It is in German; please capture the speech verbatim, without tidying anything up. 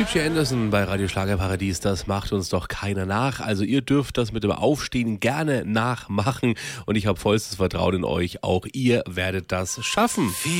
T J Anderson bei Radio Schlagerparadies, das macht uns doch keiner nach. Also ihr dürft das mit dem Aufstehen gerne nachmachen und ich habe vollstes Vertrauen in euch. Auch ihr werdet das schaffen.